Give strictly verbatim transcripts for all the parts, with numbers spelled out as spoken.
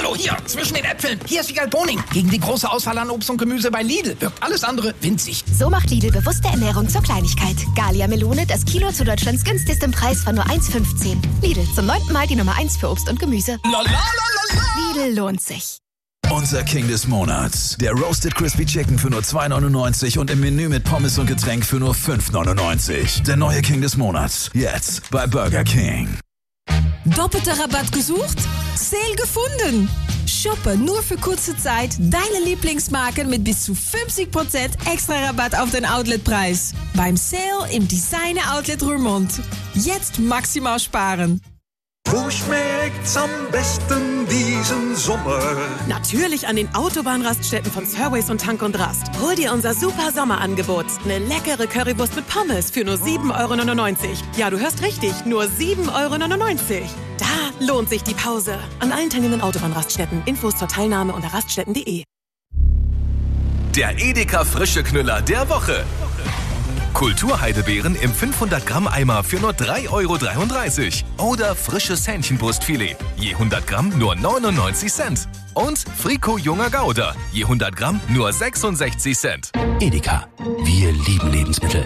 Hallo, hier, zwischen den Äpfeln. Hier ist Wiegald Boning. Gegen die große Auswahl an Obst und Gemüse bei Lidl wirkt alles andere winzig. So macht Lidl bewusste Ernährung zur Kleinigkeit. Gallia Melone, das Kilo zu Deutschlands günstigstem Preis von nur eins Komma fünfzehn. Lidl, zum neunten Mal die Nummer eins für Obst und Gemüse. La, la, la, la, la. Lidl lohnt sich. Unser King des Monats. Der Roasted Crispy Chicken für nur zwei neunundneunzig und im Menü mit Pommes und Getränk für nur fünf neunundneunzig. Der neue King des Monats. Jetzt bei Burger King. Doppelter Rabatt gesucht? Sale gefunden! Shoppe nur für kurze Zeit deine Lieblingsmarken mit bis zu fünfzig Prozent extra Rabatt auf den Outletpreis. Beim Sale im Designer Outlet Roermond. Jetzt maximal sparen. Wo schmeckt's am besten diesen Sommer? Natürlich an den Autobahnraststätten von Surways und Tank und Rast. Hol dir unser super Sommerangebot. Eine leckere Currywurst mit Pommes für nur sieben Euro neunundneunzig. Ja, du hörst richtig, nur sieben Euro neunundneunzig. Da lohnt sich die Pause. An allen teilnehmenden Autobahnraststätten. Infos zur Teilnahme unter raststätten punkt de. Der Edeka Frische Knüller der Woche. Kulturheidebeeren im fünfhundert Gramm Eimer für nur drei Euro dreiunddreißig. Oder frisches Hähnchenbrustfilet, je hundert Gramm nur neunundneunzig Cent. Und Frico Junger Gouda, je hundert Gramm nur sechsundsechzig Cent. Edeka, wir lieben Lebensmittel.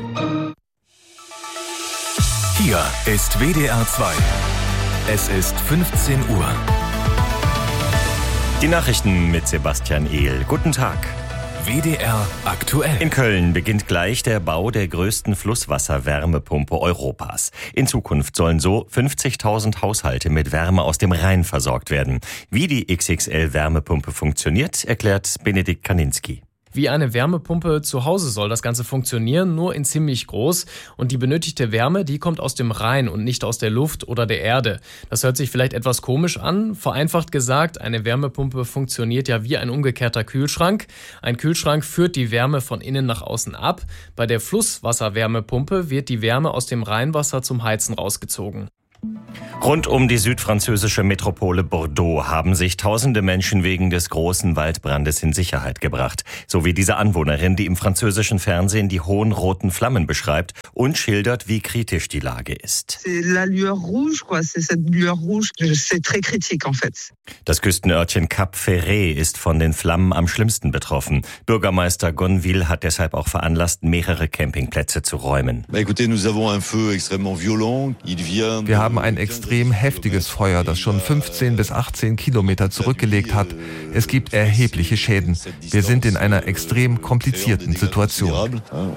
Hier ist W D R zwei. Es ist fünfzehn Uhr. Die Nachrichten mit Sebastian Ehl. Guten Tag. W D R aktuell. In Köln beginnt gleich der Bau der größten Flusswasser-Wärmepumpe Europas. In Zukunft sollen so fünfzigtausend Haushalte mit Wärme aus dem Rhein versorgt werden. Wie die X X L-Wärmepumpe funktioniert, erklärt Benedikt Kaninski. Wie eine Wärmepumpe zu Hause soll das Ganze funktionieren, nur in ziemlich groß. Und die benötigte Wärme, die kommt aus dem Rhein und nicht aus der Luft oder der Erde. Das hört sich vielleicht etwas komisch an. Vereinfacht gesagt, eine Wärmepumpe funktioniert ja wie ein umgekehrter Kühlschrank. Ein Kühlschrank führt die Wärme von innen nach außen ab. Bei der Flusswasserwärmepumpe wird die Wärme aus dem Rheinwasser zum Heizen rausgezogen. Rund um die südfranzösische Metropole Bordeaux haben sich tausende Menschen wegen des großen Waldbrandes in Sicherheit gebracht. So wie diese Anwohnerin, die im französischen Fernsehen die hohen roten Flammen beschreibt und schildert, wie kritisch die Lage ist. Das Küstenörtchen Cap Ferret ist von den Flammen am schlimmsten betroffen. Bürgermeister Gonville hat deshalb auch veranlasst, mehrere Campingplätze zu räumen. Wir haben ein extrem heftiges Feuer, das schon fünfzehn bis achtzehn Kilometer zurückgelegt hat. Es gibt erhebliche Schäden. Wir sind in einer extrem komplizierten Situation.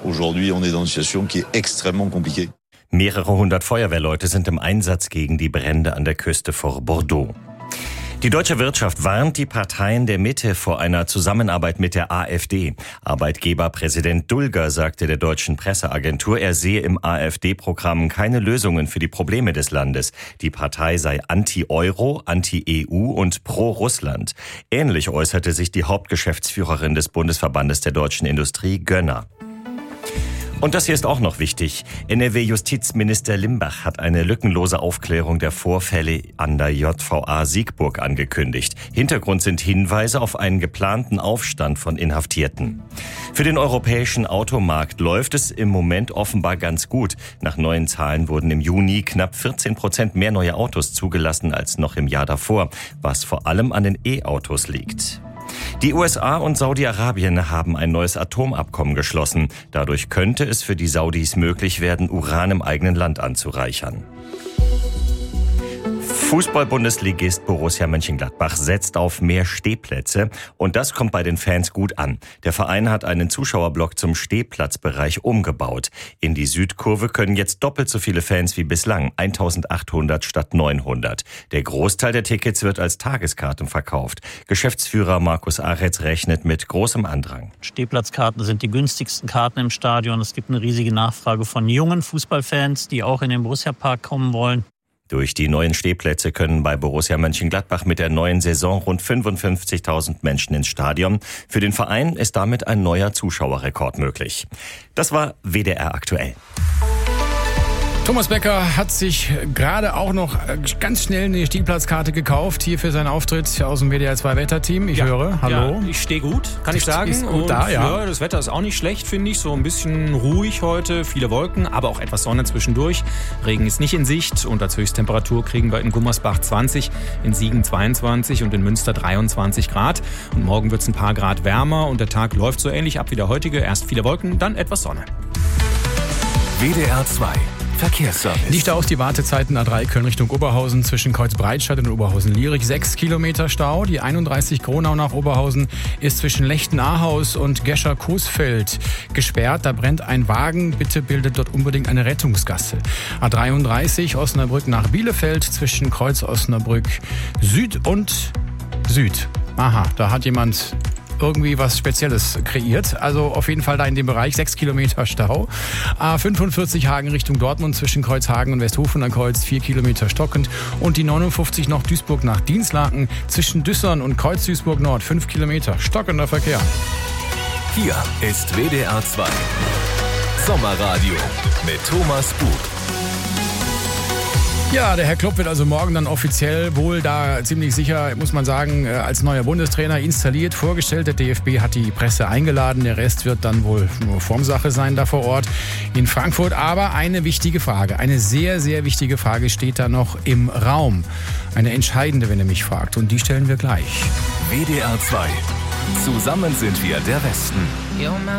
Mehrere hundert Feuerwehrleute sind im Einsatz gegen die Brände an der Küste vor Bordeaux. Die deutsche Wirtschaft warnt die Parteien der Mitte vor einer Zusammenarbeit mit der AfD. Arbeitgeberpräsident Dulger sagte der deutschen Presseagentur, er sehe im AfD-Programm keine Lösungen für die Probleme des Landes. Die Partei sei anti-Euro, anti-E U und pro-Russland. Ähnlich äußerte sich die Hauptgeschäftsführerin des Bundesverbandes der deutschen Industrie, Gönner. Und das hier ist auch noch wichtig. N R W-Justizminister Limbach hat eine lückenlose Aufklärung der Vorfälle an der J V A Siegburg angekündigt. Hintergrund sind Hinweise auf einen geplanten Aufstand von Inhaftierten. Für den europäischen Automarkt läuft es im Moment offenbar ganz gut. Nach neuen Zahlen wurden im Juni knapp vierzehn Prozent mehr neue Autos zugelassen als noch im Jahr davor, was vor allem an den E-Autos liegt. Die U S A und Saudi-Arabien haben ein neues Atomabkommen geschlossen. Dadurch könnte es für die Saudis möglich werden, Uran im eigenen Land anzureichern. Fußball-Bundesligist Borussia Mönchengladbach setzt auf mehr Stehplätze und das kommt bei den Fans gut an. Der Verein hat einen Zuschauerblock zum Stehplatzbereich umgebaut. In die Südkurve können jetzt doppelt so viele Fans wie bislang, eintausendachthundert statt neunhundert. Der Großteil der Tickets wird als Tageskarten verkauft. Geschäftsführer Markus Aretz rechnet mit großem Andrang. Stehplatzkarten sind die günstigsten Karten im Stadion. Es gibt eine riesige Nachfrage von jungen Fußballfans, die auch in den Borussia-Park kommen wollen. Durch die neuen Stehplätze können bei Borussia Mönchengladbach mit der neuen Saison rund fünfundfünfzigtausend Menschen ins Stadion. Für den Verein ist damit ein neuer Zuschauerrekord möglich. Das war W D R aktuell. Thomas Becker hat sich gerade auch noch ganz schnell eine Stehplatzkarte gekauft, hier für seinen Auftritt aus dem W D R zwei Wetterteam. Ich ja, höre, hallo. Ja, ich stehe gut, kann ich sagen. Ist gut und da, ja. ja. Das Wetter ist auch nicht schlecht, finde ich. So ein bisschen ruhig heute, viele Wolken, aber auch etwas Sonne zwischendurch. Regen ist nicht in Sicht und als Höchsttemperatur kriegen wir in Gummersbach zwanzig, in Siegen zweiundzwanzig und in Münster dreiundzwanzig Grad. Und morgen wird es ein paar Grad wärmer und der Tag läuft so ähnlich ab wie der heutige. Erst viele Wolken, dann etwas Sonne. W D R zwei Verkehrsservice. Nicht aus die Wartezeiten A drei Köln Richtung Oberhausen zwischen Kreuzbreitstadt und Oberhausen-Lierig. Sechs Kilometer Stau. Die einunddreißig Kronau nach Oberhausen ist zwischen Lechten-Ahaus und Gescher-Coesfeld gesperrt. Da brennt ein Wagen. Bitte bildet dort unbedingt eine Rettungsgasse. A dreiunddreißig Osnabrück nach Bielefeld zwischen Kreuz Osnabrück Süd und Süd. Aha, da hat jemand irgendwie was Spezielles kreiert. Also auf jeden Fall da in dem Bereich sechs Kilometer Stau. A fünfundvierzig Hagen Richtung Dortmund zwischen Kreuzhagen und Westhofener Kreuz vier Kilometer stockend. Und die neunundfünfzig noch Duisburg nach Dinslaken zwischen Düssern und Kreuz Duisburg Nord fünf Kilometer stockender Verkehr. Hier ist W D R zwei Sommerradio mit Thomas Buch. Ja, der Herr Klopp wird also morgen dann offiziell wohl da ziemlich sicher, muss man sagen, als neuer Bundestrainer installiert, vorgestellt. Der D F B hat die Presse eingeladen. Der Rest wird dann wohl nur Formsache sein da vor Ort in Frankfurt. Aber eine wichtige Frage, eine sehr, sehr wichtige Frage steht da noch im Raum. Eine entscheidende, wenn ihr mich fragt. Und die stellen wir gleich. W D R zwei. Zusammen sind wir der Westen.